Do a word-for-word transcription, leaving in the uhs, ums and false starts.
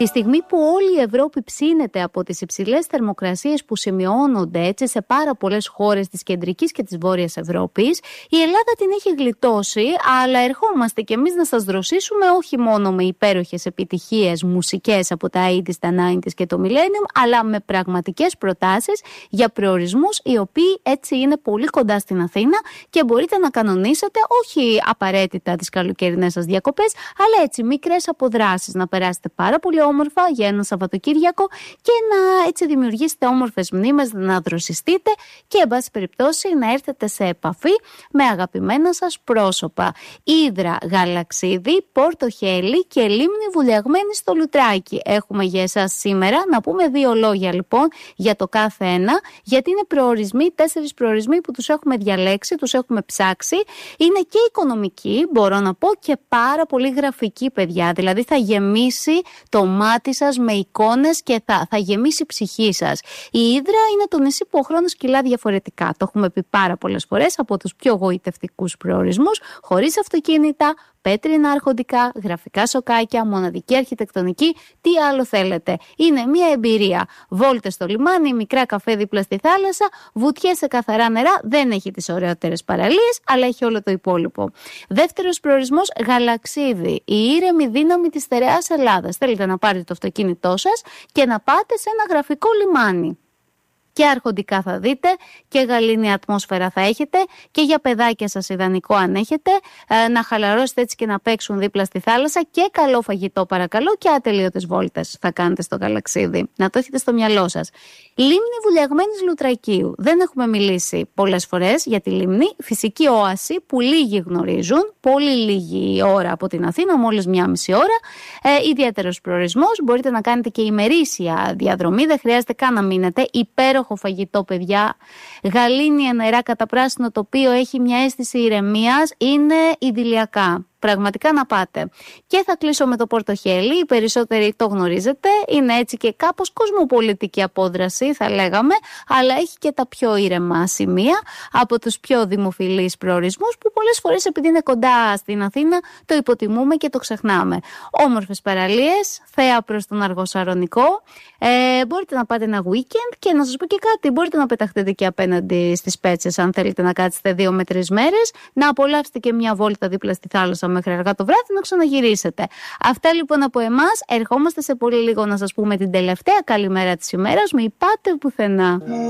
Τη στιγμή που όλη η Ευρώπη ψήνεται από τις υψηλές θερμοκρασίες που σημειώνονται έτσι σε πάρα πολλές χώρες της κεντρικής και της βόρειας Ευρώπης, η Ελλάδα την έχει γλιτώσει, αλλά ερχόμαστε κι εμείς να σας δροσίσουμε όχι μόνο με υπέροχες επιτυχίες μουσικές από τα ογδόντα, τα ενενήντα και το Millennium, αλλά με πραγματικές προτάσεις για προορισμούς οι οποίοι έτσι είναι πολύ κοντά στην Αθήνα και μπορείτε να κανονίσετε όχι απαραίτητα τις καλοκαιρινές σας διακοπές, αλλά έτσι μικρές αποδράσεις, να περάσετε πάρα πολύ όμορφα για ένα Σαββατοκύριακο και να έτσι δημιουργήσετε όμορφες μνήμες, να δροσιστείτε και εν πάση περιπτώσει να έρθετε σε επαφή με αγαπημένα σας πρόσωπα. Ύδρα, Γαλαξίδι, Πόρτο Χέλη και Λίμνη Βουλιαγμένη στο Λουτράκι έχουμε για εσάς σήμερα. Να πούμε δύο λόγια λοιπόν για το κάθε ένα, γιατί είναι προορισμοί, τέσσερις προορισμοί που τους έχουμε διαλέξει, τους έχουμε ψάξει. Είναι και οικονομικοί, μπορώ να πω, και πάρα πολύ γραφικοί, παιδιά. Δηλαδή θα γεμίσει το μάτι σας με εικόνες και θα, θα γεμίσει η ψυχή σας. Η Ύδρα είναι το νησί που ο χρόνος κυλά διαφορετικά. Το έχουμε πει πάρα πολλές φορές, από τους πιο γοητευτικούς προορισμούς, χωρίς αυτοκίνητα, πέτρινα αρχοντικά, γραφικά σοκάκια, μοναδική αρχιτεκτονική, τι άλλο θέλετε. Είναι μια εμπειρία. Βόλτες στο λιμάνι, μικρά καφέ δίπλα στη θάλασσα, βουτιές σε καθαρά νερά, δεν έχει τις ωραιότερες παραλίες, αλλά έχει όλο το υπόλοιπο. Δεύτερος προορισμός, Γαλαξίδι, η ήρεμη δύναμη της στερεάς Ελλάδας. Θέλετε να πάρετε το αυτοκίνητό σας και να πάτε σε ένα γραφικό λιμάνι. Και αρχοντικά θα δείτε και γαλήνια ατμόσφαιρα θα έχετε και για παιδάκια σας ιδανικό αν έχετε, ε, να χαλαρώσετε έτσι και να παίξουν δίπλα στη θάλασσα και καλό φαγητό παρακαλώ και ατελείωτες βόλτες θα κάνετε στο Γαλαξίδι. Να το έχετε στο μυαλό σας. Λίμνη Βουλιαγμένης Λουτρακίου. Δεν έχουμε μιλήσει πολλές φορές για τη λίμνη. Φυσική όαση που λίγοι γνωρίζουν. Πολύ λίγη ώρα από την Αθήνα, μόλις μία μισή ώρα. Ε, ιδιαίτερος προορισμός. Μπορείτε να κάνετε και ημερήσια διαδρομή. Δεν χρειάζεται καν να μείνετε. Υπέροχο φαγητό, παιδιά. Γαλήνια νερά κατά πράσινο τοπίο. Έχει μια αίσθηση ηρεμίας. Είναι ιδηλιακά. Πραγματικά να πάτε. Και θα κλείσω με το Πόρτο Χέλη. Οι περισσότεροι το γνωρίζετε. Είναι έτσι και κάπως κοσμοπολιτική απόδραση, θα λέγαμε, αλλά έχει και τα πιο ήρεμα σημεία από τους πιο δημοφιλείς προορισμούς που πολλές φορές, επειδή είναι κοντά στην Αθήνα, το υποτιμούμε και το ξεχνάμε. Όμορφες παραλίες, θέα προς τον Αργοσαρονικό. Ε, μπορείτε να πάτε ένα weekend και να σας πω και κάτι. Μπορείτε να πεταχτείτε και απέναντι στις Πέτσες, αν θέλετε να κάτσετε δύο με τρεις μέρες, να απολαύσετε και μια βόλτα δίπλα στη θάλασσα μέχρι αργά το βράδυ να ξαναγυρίσετε. Αυτά λοιπόν από εμάς. Ερχόμαστε σε πολύ λίγο να σας πούμε την τελευταία καλημέρα της ημέρας. Μην πάτε πουθενά.